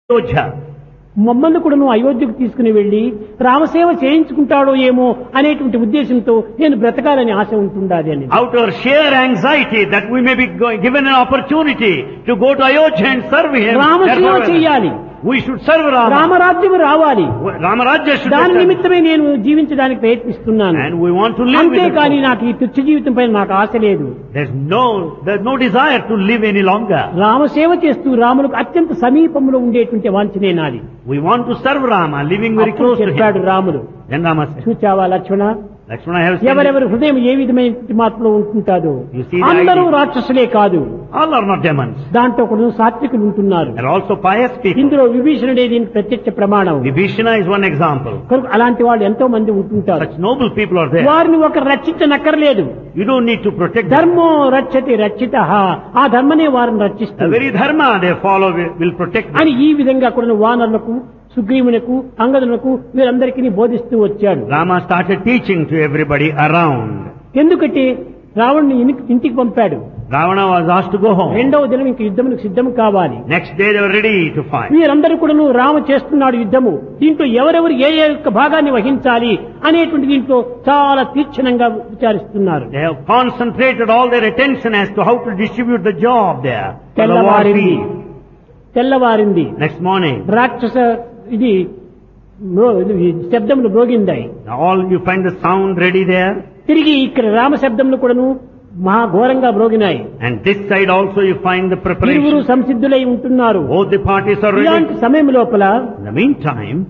Ayodhya. మమ్మల్ని కూడా నువ్వు అయోధ్యకు తీసుకుని వెళ్లి రామసేవ చేయించుకుంటాడో ఏమో అనేటువంటి ఉద్దేశంతో నేను బ్రతకాలని ఆశ ఉంటుండాలి అని. Out of sheer anxiety that we may be given an opportunity to go to Ayodhya and serve him. రామసేవ చేయాలి. We should serve Rama. రామరాజ్యం రావాలి. Ramarajya should దాని నిమిత్తమే నేను జీవించడానికి ప్రయత్నిస్తున్నాను. And we want to live with అంతేకాని నాకు ఈ తుచ్చ జీవితం పైన నాకు ఆశ లేదు. There's no desire to live any longer. రామసేవ చేస్తూ రాములకు అత్యంత సమీపంలో ఉండేటువంటి వాంఛనే నాది. We want to serve Rama, living very close to him. చెప్పాడు రాముడు. Then Rama said, చూచావా Lakshmana, Lakshmana has said, ఎవరెవరి హృదయం ఏ విధమైన మార్పులో ఉంటుంటాదో You see the అందరూ idea. రాక్షసులే కాదు, all are not demons. దాంట్లో కూడా సాత్వికులు ఉంటున్నారు. There are also pious people. ఇందులో విభీషణుడే దీనికి ప్రత్యక్ష ప్రమాణం. Vibhishana is one example. కనుక అలాంటి వాళ్ళు ఎంతో మంది ఉంటుంటారు. Such noble people are there. వారిని ఒకరు రక్షించనక్కర్లేదు. You don't need to protect them. ధర్మో రక్షతి రక్షితః, ఆ ధర్మనే వారిని The రక్షిస్తుంది very dharma they follow will protect them. అని ఈ విధంగా కూడా వానరులకు, సుగ్రీవునకు, అంగదునకు వీరందరికీ బోధిస్తూ వచ్చాడు. Rama started teaching to everybody around. ఎందుకంటే రావణ్ణి ఇంటికి పంపాడు. Ravana was asked to go home. రెండవ దినం ఇంక యుద్ధమునికి సిద్ధం కావాలి. Next day they were ready to fight. వీరందరూ కూడా రామ చేస్తున్నాడు యుద్ధము, దీంట్లో ఎవరెవరు ఏ యొక్క భాగాన్ని వహించాలి అనేటువంటి దీంట్లో చాలా తీక్షణంగా విచారిస్తున్నారు. They have concentrated all their attention as to how to distribute the job there. తెల్లవారింది. Next morning, రాక్షస ఇది శబ్దములు మ్రోగిందాయి. all you find the sound ready there. తిరిగి ఇక్కడ రామ శబ్దములు కూడాను మహా ఘోరంగా మ్రోగినాయి. And this side also you find the ఇరువురు preparation. సంసిద్ధులై ఉంటున్నారు. Both the parties are ఇలాంటి ready. సమయం లోపల In the meantime,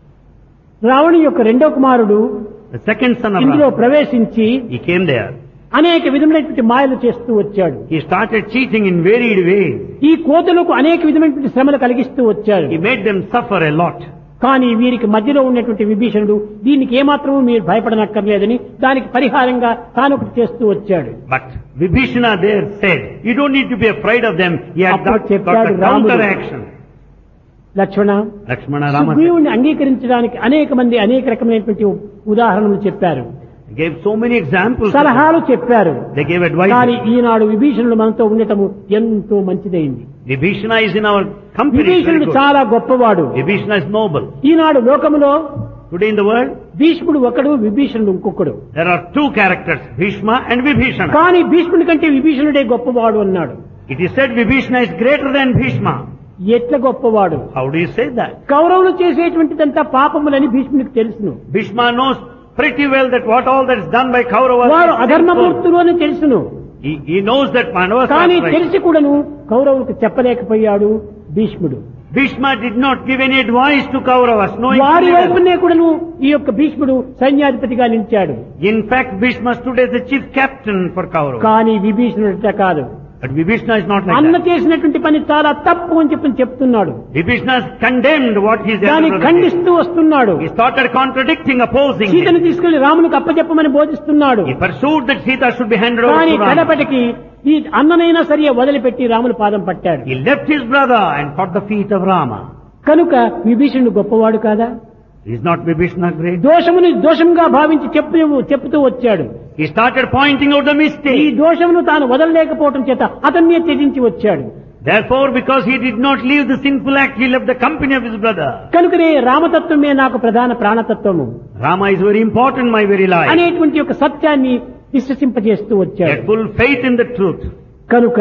రావణుని యొక్క రెండో కుమారుడు the second son of ఇందులో Rama, ప్రవేశించి he came there. అనేక విధమైనటువంటి మాయలు చేస్తూ వచ్చాడు. He started cheating in varied ways. ఈ కోతులకు అనేక విధమైనటువంటి శ్రమలు కలిగిస్తూ వచ్చాడు. He made them suffer a lot. కానీ వీరికి మధ్యలో ఉన్నటువంటి విభీషణుడు దీనికి ఏమాత్రమూ మీరు భయపడనక్కర్లేదని దానికి పరిహారంగా తానొకటి చేస్తూ వచ్చాడు. But Vibhishana there said, you don't need to be afraid of them. He had అప్పుడు got చెప్పాడు a రాముడు, counteraction. లక్ష్మణ, Lakshmana Rama said, సుగ్రీవుని అంగీకరించడానికి అనేక మంది అనేక రకమైనటువంటి ఉదాహరణలు చెప్పారు, he gave so many examples. సలహాలు చెప్పారు. They gave advice. కానీ ఈనాడు విభీషణుడు మనతో ఉండటము ఎంతో మంచిదైంది. Vibhishana is in our company. It's very విభీషణుడు good. చాలా గొప్పవాడు. Vibhishana is noble. ఈనాడు లోకములో Today in the world, భీష్ముడు ఒకడు, విభీషణుడు ఇంకొకడు. there are two characters, Bhishma and Vibhishana. కానీ భీష్ముడి కంటే విభీషణుడే గొప్పవాడు అన్నాడు. It is said Vibhishana is greater than Bhishma. ఎట్ల గొప్పవాడు? How do you say that? కౌరవులు చేసేటువంటిదంతా పాపములని భీష్మునికి తెలుసును. Bhishma knows pretty well that what all that is done by Kauravas వారు is అధర్మమూర్తులు అని తెలుసును. He knows that Pandavas కానీ are right. తెలిసి కూడాను కౌరవులకు చెప్పలేకపోయాడు భీష్ముడు. Bhishma did not give any advice to Kauravas, knowing వారి fully well. వైపునే కూడాను ఈ యొక్క భీష్ముడు సైన్యాధిపతిగా నిలిచాడు. In fact, Bhishma stood as the chief captain for Kauravas. కానీ విభీషణుడు కాదు. But Vibhishana is not like అన్న that. చేసినటువంటి పని చాలా తప్పు అని చెప్తున్నాడు. Vibhishana has condemned what his elder దాన్ని brother did. ఖండిస్తూ వస్తున్నాడు. He started contradicting, opposing సీతను him. తీసుకెళ్లి రామునికి అప్పచెప్పమని బోధిస్తున్నాడు. He pursued that Sita should be handed over కానీ to Rama. కడపటికి ఈ అన్ననైనా సరే వదిలిపెట్టి రాముల పాదం పట్టాడు. He left his brother and caught the feet of Rama. కనుక విభీషణుడు గొప్పవాడు కాదా? Is not Vibhishana great? దోషముని దోషంగా భావించి చెప్తూ వచ్చాడు. He started pointing out the ఈ mistake. దోషమును తాను వదలలేకపోవటం చేత అతన్నే త్యజించి వచ్చాడు. Therefore, because he did not leave the sinful act, he left the company of his brother. కనుకనే రామతత్వమే నాకు ప్రధాన ప్రాణతత్వము Rama is very important, my very life. అనేటువంటి ఒక సత్యాన్ని విశ్వసింపజేస్తూ He వచ్చాడు. had full faith in the truth. కనుక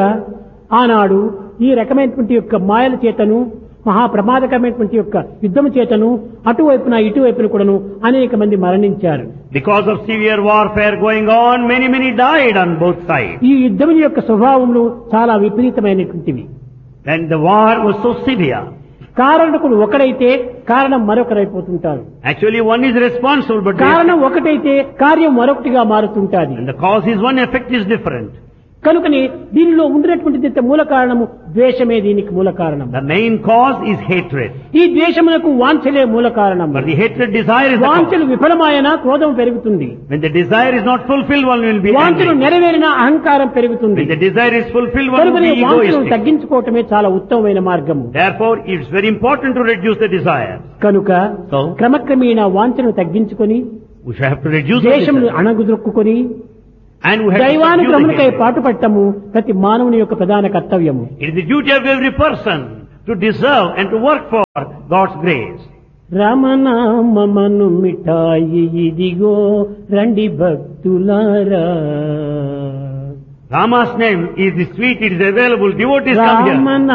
ఆనాడు ఈ రకమైనటువంటి యొక్క మాయల చేతను, మహాప్రమాదకమైనటువంటి యొక్క యుద్ధము చేతను అటువైపున ఇటువైపున కూడాను అనేక మంది మరణించారు. Because of severe warfare going on, many died on both sides. ఈ యుద్ధం యొక్క స్వభావములు చాలా విపరీతమైనటువంటివి. And the war was so severe. కారణకుడు ఒకడైతే కారణం మరొకరైపోతుంటారు. Actually, one is responsible, but కారణం ఒకటైతే కార్యం మరొకటిగా మారుతుంటాది. and the cause is one, effect is different. కనుకని దీనిలో ఉండినటువంటి మూల కారణము ద్వేషమే. దీనికి మూల కారణం The main cause is hatred. ఈ ద్వేషమునకు వాంఛలే మూల కారణం. But the hatred desire is the cause. వాంఛలు విఫలమాయన క్రోధం పెరుగుతుంది. When the desire is not fulfilled, one will be వాంఛలు angry. నెరవేరిన అహంకారం పెరుగుతుంది. When the desire is fulfilled, one will కనుకనే be వాంఛలను egoistic. తగ్గించుకోవటమే చాలా ఉత్తమమైన మార్గము. Therefore, it's very important to reduce the desire. కనుక So, క్రమక్రమేణా వాంఛను తగ్గించుకొని we should have to reduce the ద్వేషమును desire. అణగుదొక్కుకొని And we have to subdue దైవానుగ్రహమునకై the hate. పాటుపట్టము ప్రతి మానవుని యొక్క ప్రధాన కర్తవ్యము. It is the duty of every person to deserve and to work for God's grace. రమణామమను మిఠాయి ఇదిగో రండి భక్తులారా. Rama's name is the sweet, it is available. Devotees come here.